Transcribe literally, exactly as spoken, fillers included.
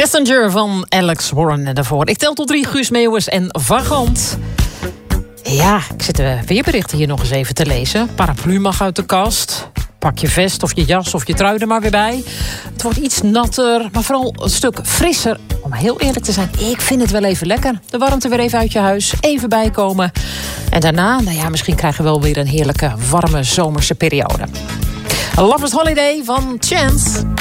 Passenger van Alex Warren en daarvoor. Ik tel tot drie, Guus Meeuwis en Vagant. Ja, ik zit de weerberichten hier nog eens even te lezen. Paraplu mag uit de kast. Pak je vest of je jas of je trui er maar weer bij. Het wordt iets natter, maar vooral een stuk frisser. Om heel eerlijk te zijn, ik vind het wel even lekker. De warmte weer even uit je huis, even bijkomen. En daarna, nou ja, misschien krijgen we wel weer een heerlijke, warme zomerse periode. A Lover's Holiday van Chance.